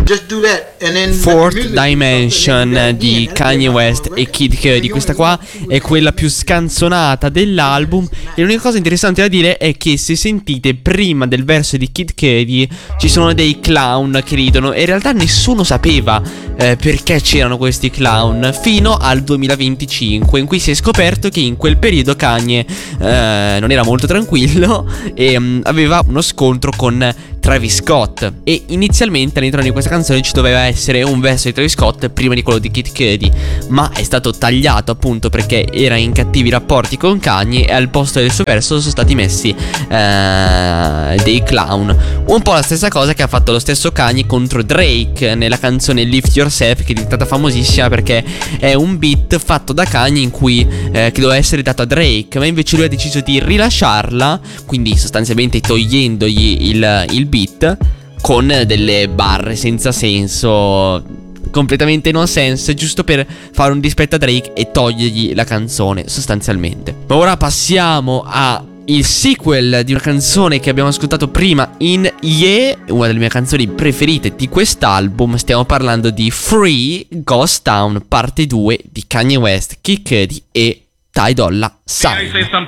Fourth Dimension di Kanye West e Kid Cudi. Questa qua è quella più scanzonata dell'album. E l'unica cosa interessante da dire è che se sentite prima del verso di Kid Cudi ci sono dei clown che ridono. E in realtà nessuno sapeva perché c'erano questi clown fino al 2025, in cui si è scoperto che in quel periodo Kanye non era molto tranquillo e aveva uno scontro con Travis Scott. E inizialmente all'interno di questa canzone ci doveva essere un verso di Travis Scott prima di quello di Kid Cudi, ma è stato tagliato appunto perché era in cattivi rapporti con Kanye e al posto del suo verso sono stati messi dei clown. Un po' la stessa cosa che ha fatto lo stesso Kanye contro Drake nella canzone Lift Yourself, che è diventata famosissima perché è un beat fatto da Kanye in cui che doveva essere dato a Drake, ma invece lui ha deciso di rilasciarla, quindi sostanzialmente togliendogli il beat con delle barre senza senso, completamente non sense, giusto per fare un dispetto a Drake e togliergli la canzone sostanzialmente. Ma ora passiamo a il sequel di una canzone che abbiamo ascoltato prima in Yeah, una delle mie canzoni preferite di quest'album. Stiamo parlando di Free Ghost Town parte 2 di Kanye West, Kid Cudi e Ty Dolla $ign.